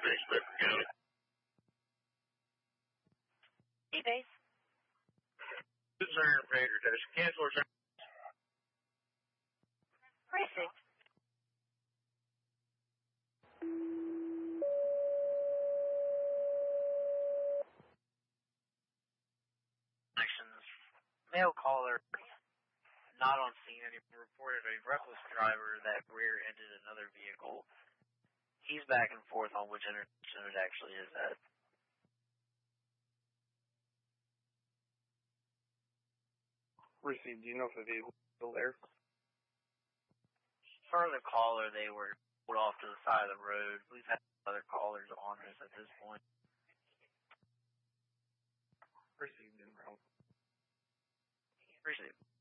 Hey, Dave. This is Aaron Fader. Cancel or Perfect. Male caller, not on scene anymore, reported a reckless driver that rear-ended another vehicle. He's back and forth on which intersection it actually is at. Received. Do you know if the vehicle is still there? Per the caller, they were pulled off to the side of the road. We've had other callers on this at this point. Received in route. Received.